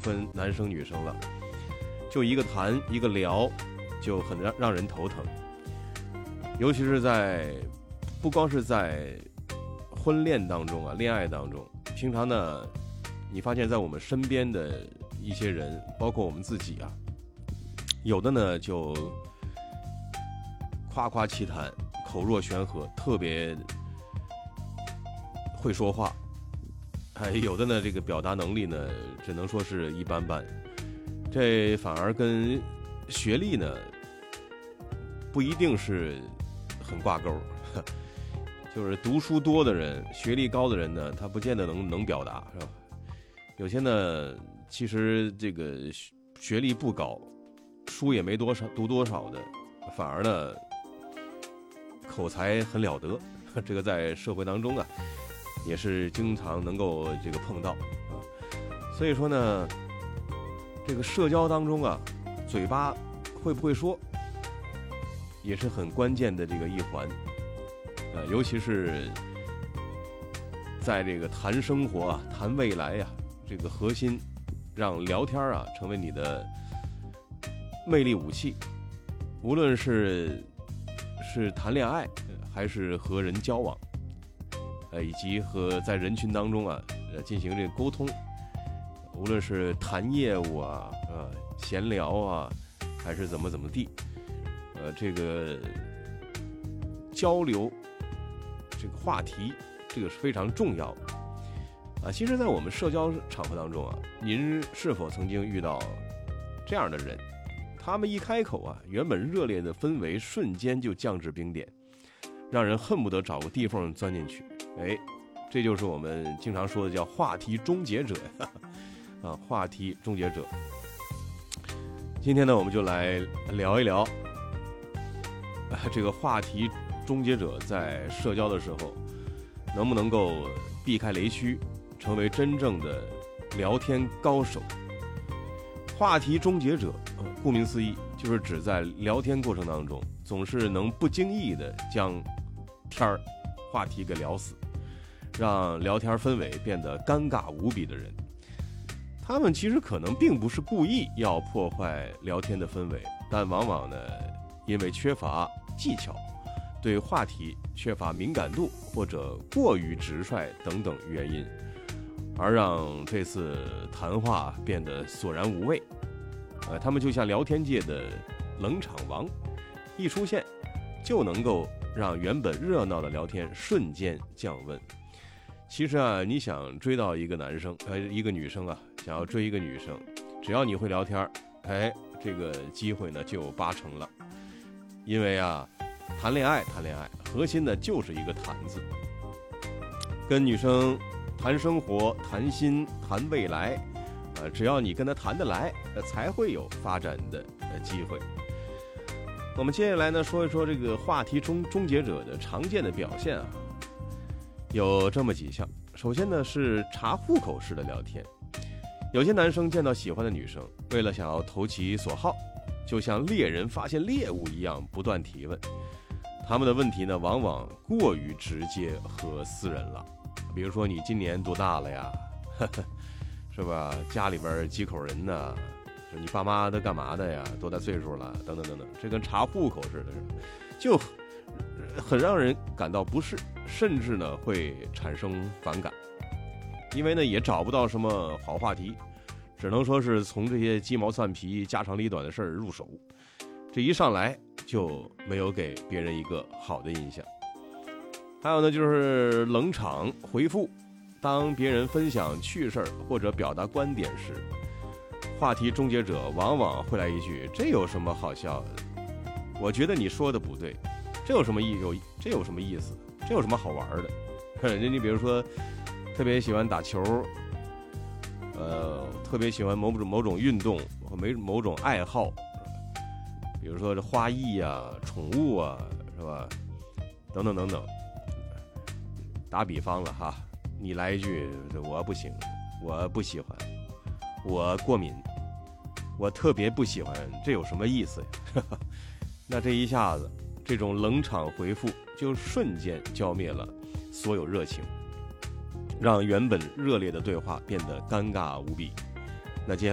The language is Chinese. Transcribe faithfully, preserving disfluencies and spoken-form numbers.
分男生女生了，就一个谈一个聊，就很让让人头疼。尤其是在不光是在婚恋当中啊，恋爱当中，平常呢，你发现在我们身边的一些人，包括我们自己啊，有的呢就夸夸其谈，口若悬河，特别会说话，还有的呢这个表达能力呢只能说是一般般，这反而跟学历呢不一定是很挂钩。就是读书多的人，学历高的人呢，他不见得能能表达，是吧？有些呢，其实这个学历不高，书也没多少读多少的，反而呢口才很了得。这个在社会当中啊，也是经常能够这个碰到啊。所以说呢，这个社交当中啊，嘴巴会不会说，也是很关键的这个一环。呃，尤其是在这个谈生活啊、谈未来呀、啊，这个核心，让聊天啊成为你的魅力武器。无论是是谈恋爱，还是和人交往，呃，以及和在人群当中啊，呃，进行这个沟通，无论是谈业务啊、呃，闲聊啊，还是怎么怎么地，呃，这个交流。这个话题，这个是非常重要的啊。其实，在我们社交场合当中啊，您是否曾经遇到这样的人？他们一开口啊，原本热烈的氛围瞬间就降至冰点，让人恨不得找个地缝钻进去。哎，这就是我们经常说的叫话题终结者呀，啊，话题终结者。今天呢，我们就来聊一聊啊，这个话题终结者在社交的时候能不能够避开雷区，成为真正的聊天高手。话题终结者顾名思义，就是指在聊天过程当中总是能不经意的将天儿话题给聊死，让聊天氛围变得尴尬无比的人。他们其实可能并不是故意要破坏聊天的氛围，但往往呢因为缺乏技巧，对话题缺乏敏感度，或者过于直率等等原因，而让这次谈话变得索然无味。呃，他们就像聊天界的冷场王，一出现就能够让原本热闹的聊天瞬间降温。其实啊，你想追到一个男生，呃，一个女生啊，想要追一个女生，只要你会聊天，哎，这个机会呢就有八成了。因为啊，谈恋爱，谈恋爱，核心的就是一个谈字。跟女生谈生活、谈心、谈未来，呃，只要你跟她谈得来，呃，才会有发展的呃机会。我们接下来呢，说一说这个话题终终结者的常见的表现啊，有这么几项。首先呢是查户口式的聊天。有些男生见到喜欢的女生，为了想要投其所好，就像猎人发现猎物一样不断提问。他们的问题呢往往过于直接和私人了，比如说你今年多大了呀，呵呵，是吧？家里边几口人呢？你爸妈都干嘛的呀？多大岁数了？等等等等，这跟查户口似的，就很让人感到不适，甚至呢会产生反感。因为呢也找不到什么好话题，只能说是从这些鸡毛蒜皮、家长里短的事儿入手。这一上来就没有给别人一个好的印象。还有呢，就是冷场回复。当别人分享趣事或者表达观点时，话题终结者往往会来一句：“这有什么好笑的？我觉得你说的不对，这有什么意有这有什么意思？这有什么好玩的？”人家比如说特别喜欢打球，呃，特别喜欢某种某种运动或某某种爱好。比如说这花艺啊、宠物啊，是吧？等等等等。打比方了哈，你来一句我不行，我不喜欢，我过敏，我特别不喜欢，这有什么意思呀？那这一下子，这种冷场回复就瞬间浇灭了所有热情，让原本热烈的对话变得尴尬无比。那接下